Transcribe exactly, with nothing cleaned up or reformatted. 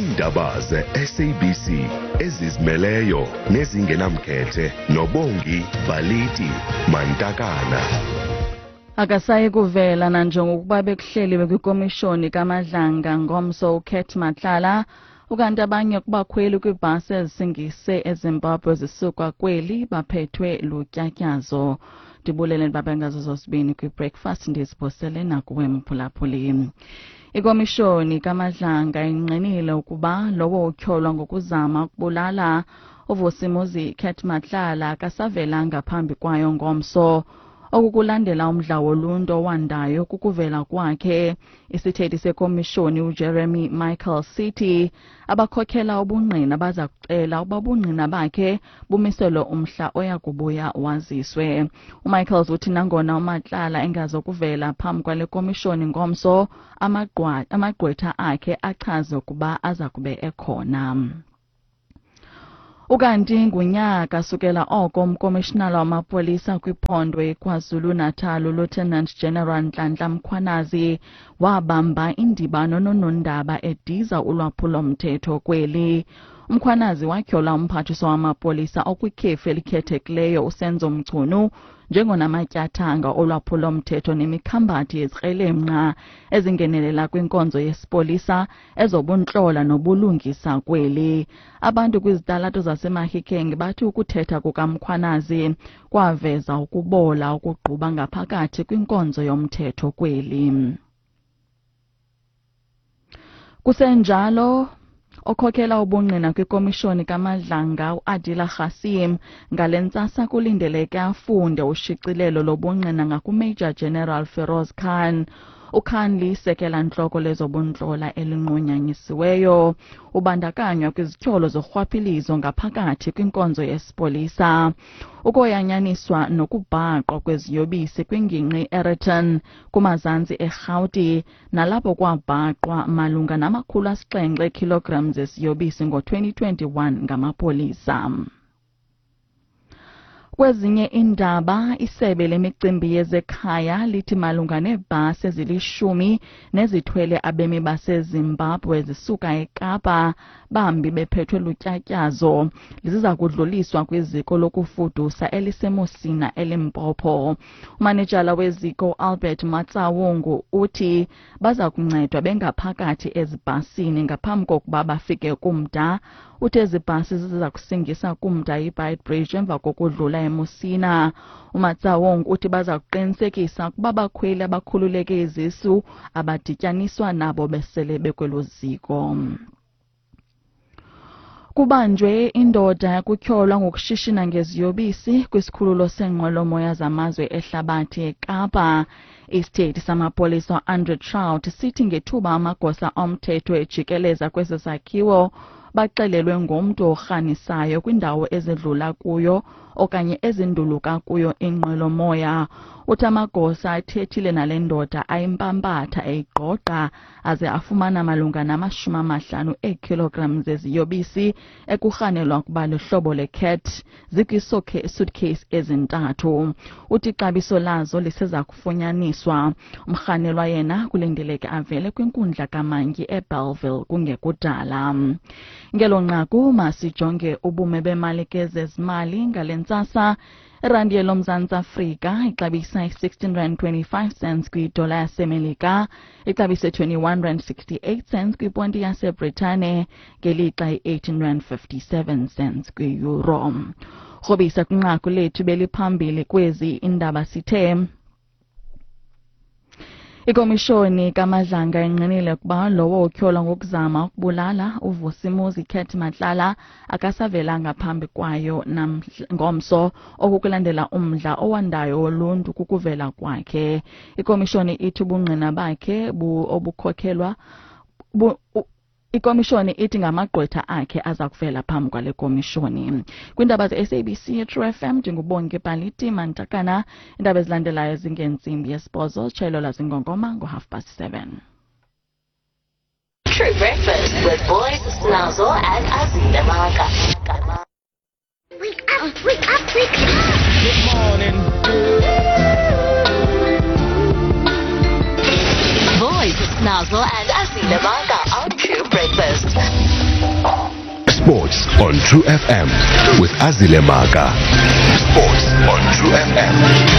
Indaba ze-S A B C ezizimeleyo nezingenamkhethe noBongi Balithi Mantakana. Akasayi kuvela nanjengokuba bekuhleliwe kwikomishoni kaMadlanga ngomso uKet Matlala ukanti abanye kubakhweli kwibhasi ezisingise eZimbabwe zisuka kweli baphethwe lutyatyazo. Ndibulele babengazo zosibini kwi-breakfast ndiziphosele nakuwe mphulaphuli. Ikomishoni kaMadlanga inqinile ukuba lowo utyholwa ngokuzama ukubulala uVusimuzi Ket Matlala akasavelanga phambi kwayo ngomso. Okukulandela umdla woluntu owandayo kukuvela kwakhe. Isithethi sekomishoni uJeremy Michael City abakhokhela ubungqina baza kucela uba ubungqina bakhe bumiselwe umhla oya kubuya waziswe. uMichaels uthi nangona uMatlala engazokuvela phambi kwale komishoni ngomso amagqwetha akhe achaze ukuba aza kube ekhona. Ukanti ngunyaka sukela oko umkomishinala wamapolisa kwiphondo eKwaZulu Natal uLieutenant General Nhlanhla Mkhwanazi wabamba indibano nonondaba ediza ulwaphulo mthetho kweli. Mkhwanazi watyhola umphathiswa wamapolisa okwikhefu elikhethekileyo uSenzo Mchunu njengonamatyathanga olwaphulo mthetho nemikhambathi yezikrelemnqa ezingenelela kwinkonzo yesipolisa ezobuntlola nobulungisa kweli. Abantu kwizitalato zaseMahikeng bathi ukuthetha kukaMkhwanazi kwaveza ukubola ukugquba ngaphakathi kwinkonzo yomthetho kweli. Kusenjalo okhokhela ubungqina kwikomishoni kaMadlanga uAdila Khasim ngalentsasa kulindeleke afunde ushicilelo lobungqina ngakuMajor General Feroz Khan. uKhan lisekela ntloko lezobuntlola elinqunyanyisiweyo ubandakanywa kwizityholo zorhwaphilizo ngaphakathi kwinkonzo yesipolisa. Ukoyanyaniswa nokubhaqwa kweziyobisi kwingingqi Ereton kumazantsi eRhawuti nalapho kwabhaqwa malunga namakhulu asixhenxe kilograms zesiyobisi ngo-twenty twenty-one ngamapolisa. Kwezinye indaba isebe lemicimbi yezekhaya lithi malunga neebhasi ezilishumi nezithwele abemi baseZimbabwe zisuka eKapa bambi bephethwe lutyatyazo liziza kudluliswa kwiziko lokufudusa eliseMusina eLimpopo. Umanejala weziko Albert Matsawungu uthi baza kuncedwa bengaphakathi ezibhasini ngaphambi kokuba bafike kumda. Uthi ezibhasi ziza kusingisa kumda iBeitbridge emva kokudlula eMusina. uMatsawong uthi baza kuqinisekisa ukuba abakhweli abakhululeke izisu abadityaniswa nabo besele bekwelo ziko. Kubanjwe indoda kutyholwa ngokushishina ngeziyobisi kwisikhululo seenqwelomoya zamazwe ehlabathi eKapa. Isithethi samapolisa uAndrew Trout sithi ngethuba amagosa omthetho ejikeleza kwesi sakhiwo baxelelwe ngomntu orhanisayo kwindawo ezidlula kuyo okanye ezinduluka kuyo inqwelomoya. Uthi amagosa athethile nale ndoda ayimpampatha eyigqogqa aze afumana malunga namashumi amahlanu eekilograms zeziyobisi ekurhanelwa ukuba luhlobo lecat zikwi-suitcase ezintathu. Uthi ixabiso lazo liseza kufunyaniswa. Umrhanelwa yena kulindeleke avele kwinkundla kaMantyi eBellville kungekudala. Ngelo nqaku masijonge ubume bemalike zezimali ngalentsasa. Irandi yelomzantsi Afrika ixabisa sixteen rand twenty-five cents kwidola yaseMelika, ixabisa twenty-one rand sixty-eight cents kwiponti yaseBritane, ngelixa eighteen rand fifty-seven cents kwi-euro. Rhobisa kwinqaku lethu beliphambili kwezi indaba sithe ikomishoni kaMadlanga inqinile ukuba lowo utyholwa ngokuzama ukubulala uVusimuzi Ket Matlala akasavelanga phambi kwayo ngomso okukulandela umdla owandayo woluntu kukuvela kwakhe. Ikomishoni ithi ubungqina bakhe obukhokhelwa bu, Ikomishoni ithi ngamagqwetha akhe aza kuvela phambi kwale komishoni. Kwindaba ze-S A B C True F M ndingubongi Balithi Mantakana. Indaba ezilandelayo zingentsimbi yesibhozo tshayelo zingongoma ngo-half past seven. True Breakfast with boys Snazo and Azila Maka. Wake up, wake up, wake up. Good morning. Boys Snazo and Azila Maka on True Breakfast. Sports on True F M with Azile Maka. Sports on True F M.